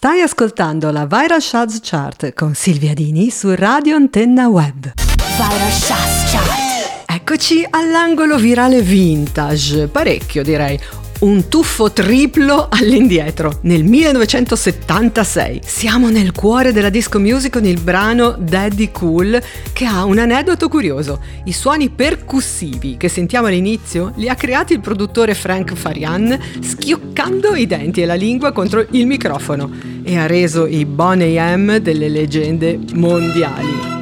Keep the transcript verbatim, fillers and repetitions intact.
Stai ascoltando la Viral Shots Chart con Silvia Dini su Radio Antenna Web. Viral Shots Chart. Eccoci all'angolo virale vintage, parecchio direi. Un tuffo triplo all'indietro, nel millenovecentosettantasei. Siamo nel cuore della disco music con il brano Daddy Cool, che ha un aneddoto curioso. I suoni percussivi che sentiamo all'inizio li ha creati il produttore Frank Farian schioccando i denti e la lingua contro il microfono, e ha reso i Boney M delle leggende mondiali.